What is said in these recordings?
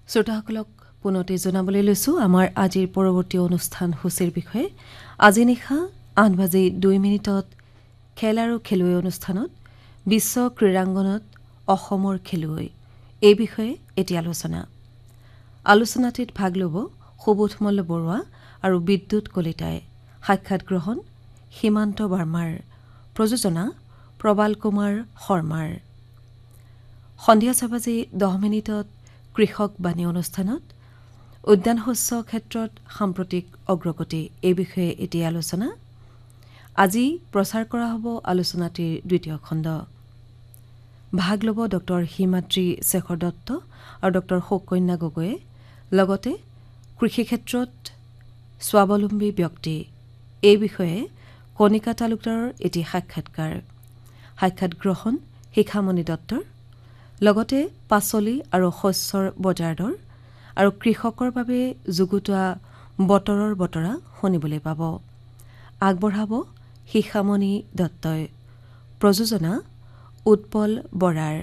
শ্ৰোতাসকলক পুনতে জনাবলৈ লৈছো আমাৰ আজিৰ পৰৱৰ্তী অনুষ্ঠান সূচীৰ বিষয়ে। আজি নিশা 8:02 খেল আৰু খেলুৱৈ অনুষ্ঠানত বিশ্ব ক্ৰীড়াংগনত অসমৰ খেলুৱৈ এই বিষয়ে এতিয়া আলোচনাটিত ভাগ ল'ব সুবোধ মল্ল বৰুৱা আৰু বিদ্যুৎ কলিতাই। সাক্ষাৎ গ্ৰহণ সীমান্ত বাৰ্মাৰ। প্ৰযোজনা প্ৰবাল কুমাৰ শৰ্মাৰ। সন্ধিয়া 6:10 কৃষক বাণী অনুষ্ঠানত উদ্যান শস্য ক্ষেত্ৰত সাম্প্ৰতিক অগ্ৰগতি এই বিষয়ে এতিয়া আলোচনা। আজি প্ৰচাৰ কৰা হ'ব আলোচনাটিৰ দ্বিতীয় খণ্ড। ভাগ ল'ব ডক্টৰ হিমাদ্ৰী শেখৰ দত্ত আৰু ডক্টৰ সৌকন্যা গগৈয়ে। লগতে কৃষিক্ষেত্ৰত স্বাৱলম্বী ব্যক্তি এই বিষয়ে কণিকা তালুকদাৰৰ এটি সাক্ষাৎকাৰ। সাক্ষাৎ গ্ৰহণ শিখামণি দত্তৰ। লগতে পাচলি আৰু শস্যৰ বজাৰ দৰ আৰু কৃষকৰ বাবে যুগুতোৱা বতৰৰ বতৰা শুনিবলৈ পাব। আগবঢ়াব শিখামণি দত্তই। প্ৰযোজনা উৎপল বৰাৰ।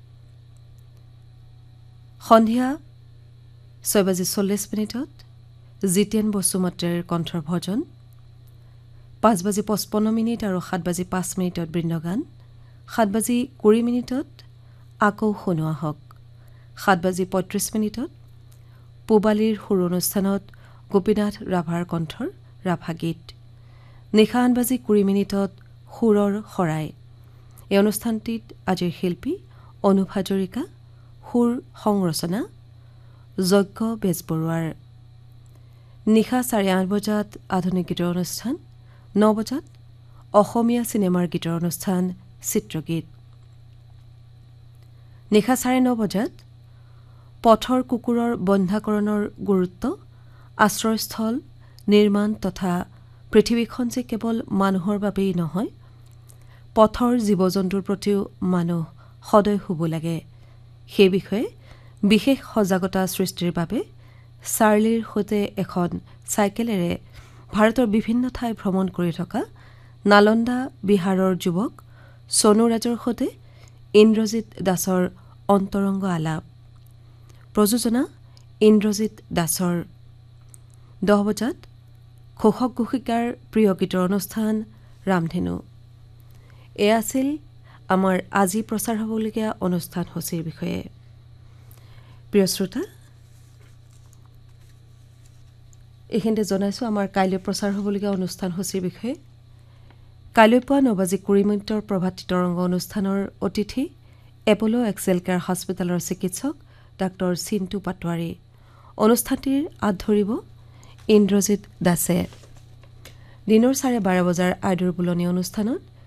সন্ধিয়া 6:40 জিতেন বসুমতাৰীৰ কণ্ঠৰ ভজন। 5:55 আৰু 7:05 বৃন্দগান। 7:20 আকৌ শুনোৱা হওক। 7:35 পূবালীৰ সুৰ অনুষ্ঠানত গোপীনাথ ৰাভাৰ কণ্ঠৰ ৰাভা গীত। নিশা 8:20 সুৰৰ শৰাই। এই অনুষ্ঠানটিত আজিৰ শিল্পী অনুপ হাজৰিকা। সুৰ সংৰচনা যজ্ঞ বেজবৰুৱাৰ। নিশা 8:30 আধুনিক গীতৰ অনুষ্ঠান। 9 অসমীয়া চিনেমাৰ গীতৰ অনুষ্ঠান চিত্ৰগীত। নিশা 9:30 পথৰ কুকুৰৰ বন্ধ্যাকৰণৰ গুৰুত্ব, আশ্ৰয়স্থল নিৰ্মাণ তথা পৃথিৱীখন যে কেৱল মানুহৰ বাবেই নহয়, পথৰ জীৱ জন্তুৰ প্ৰতিও মানুহ সদয় হ'ব লাগে, সেই বিষয়ে বিশেষ সজাগতা সৃষ্টিৰ বাবে চাৰ্লিৰ সৈতে এখন চাইকেলেৰে ভাৰতৰ বিভিন্ন ঠাই ভ্ৰমণ কৰি থকা নালন্দা বিহাৰৰ যুৱক চনু ৰাজৰ সৈতে ইন্দ্ৰজিৎ দাসৰ অন্তৰংগ আলাপ। প্ৰযোজনা ইন্দ্ৰজিৎ দাসৰ। 10 ঘোষক ঘোষিকাৰ প্ৰিয় গীতৰ অনুষ্ঠান ৰামধেনু। এয়া আছিল আমাৰ আজি প্ৰচাৰ হ'বলগীয়া অনুষ্ঠান সূচীৰ বিষয়ে। প্ৰিয় শ্ৰোতা, এইখিনিতে জনাইছোঁ আমাৰ কাইলৈ প্ৰচাৰ হ'বলগীয়া অনুষ্ঠান সূচীৰ বিষয়ে। কাইলৈ পুৱা 9:20 প্ৰভাতী তৰংগ অনুষ্ঠানৰ অতিথি এপল' এক্সেল কেয়াৰ হস্পিটেলৰ চিকিৎসক ডাক্তৰ চিন্তু পাটোৱাৰী। অনুষ্ঠানটিৰ আঁত ধৰিব ইন্দ্ৰজিৎ দাসে। দিনৰ 12:30 আইডৰ বুলনি অনুষ্ঠানত